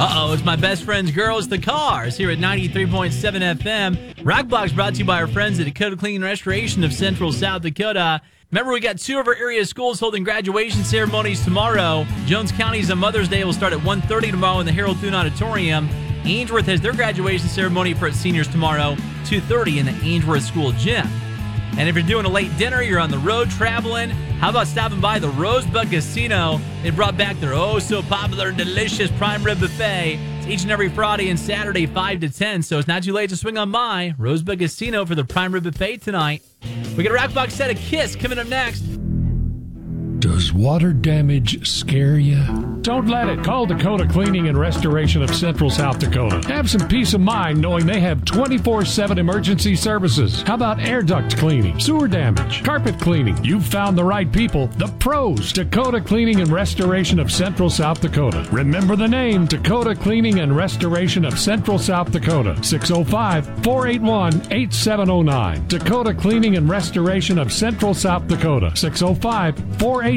Uh-oh, it's my best friend's girls, the Cars, here at 93.7 FM. Rock Block's brought to you by our friends at Dakota Cleaning and Restoration of Central South Dakota. Remember, we got 2 of our area schools holding graduation ceremonies tomorrow. Jones County's on Mother's Day will start at 1:30 tomorrow in the Harold Thune Auditorium. Ainsworth has their graduation ceremony for its seniors tomorrow, 2:30 in the Ainsworth School Gym. And if you're doing a late dinner, you're on the road traveling, how about stopping by the Rosebud Casino? They brought back their oh-so-popular and delicious prime rib buffet. It's each and every Friday and Saturday, 5 to 10, so it's not too late to swing on by Rosebud Casino for the prime rib buffet tonight. We got a Rockbox set of Kiss coming up next. Does water damage scare you? Don't let it. Call Dakota Cleaning and Restoration of Central South Dakota. Have some peace of mind knowing they have 24/7 emergency services. How about air duct cleaning, sewer damage, carpet cleaning? You've found the right people, the pros. Dakota Cleaning and Restoration of Central South Dakota. Remember the name, Dakota Cleaning and Restoration of Central South Dakota. 605-481-8709. Dakota Cleaning and Restoration of Central South Dakota. 605-481-8709.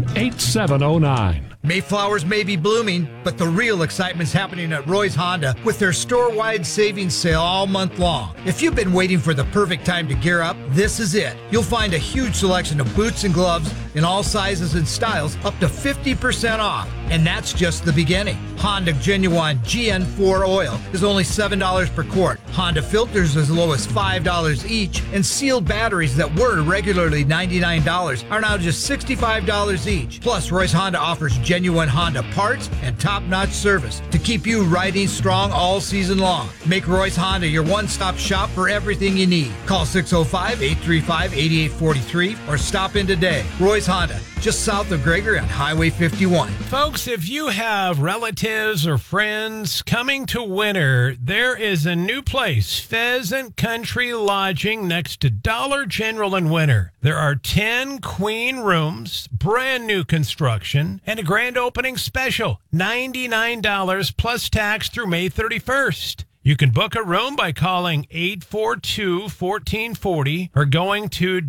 Mayflowers may be blooming, but the real excitement's happening at Roy's Honda with their store-wide savings sale all month long. If you've been waiting for the perfect time to gear up, this is it. You'll find a huge selection of boots and gloves in all sizes and styles, up to 50% off. And that's just the beginning. Honda Genuine GN4 oil is only $7 per quart. Honda filters as low as $5 each, and sealed batteries that were regularly $99 are now just $65 each. Plus, Roy's Honda offers genuine Honda parts and top-notch service to keep you riding strong all season long. Make Roy's Honda your one-stop shop for everything you need. Call 605-835-8843 or stop in today. Roy's Honda, just south of Gregory on Highway 51. Folks, if you have relatives or friends coming to winter, there is a new place, Pheasant Country Lodging, next to Dollar General in Winter. There are 10 queen rooms, brand new construction, and a grand opening special, $99 plus tax through May 31st. You can book a room by calling 842-1440 or going to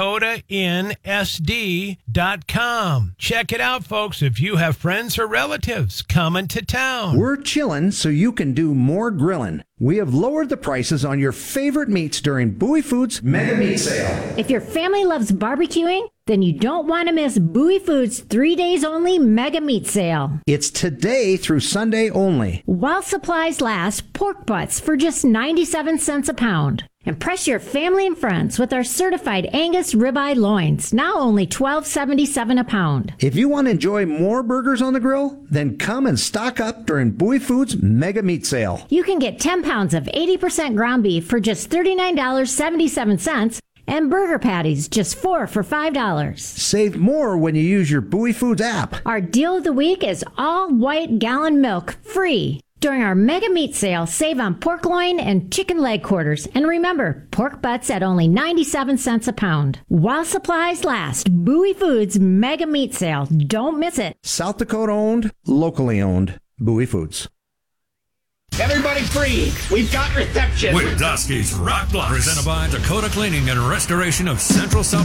DakotaInnSD.com. Check it out, folks, if you have friends or relatives coming to town. We're chillin' so you can do more grillin'. We have lowered the prices on your favorite meats during Bowie Foods Mega Meat Sale. If your family loves barbecuing, then you don't want to miss Bowie Foods 3 days only Mega Meat Sale. It's today through Sunday only. While supplies last, pork butts for just 97 cents a pound. Impress your family and friends with our certified Angus ribeye loins, now only $12.77 a pound. If you want to enjoy more burgers on the grill, then come and stock up during Bowie Foods Mega Meat Sale. You can get 10 pounds of 80% ground beef for just $39.77 and burger patties just 4 for $5. Save more when you use your Bowie Foods app. Our deal of the week is all white gallon milk free. During our Mega Meat Sale, save on pork loin and chicken leg quarters. And remember, pork butts at only 97 cents a pound. While supplies last, Bowie Foods Mega Meat Sale. Don't miss it. South Dakota owned, locally owned, Bowie Foods. Everybody free. We've got reception. With Dusky's Rock Block. Presented by Dakota Cleaning and Restoration of Central South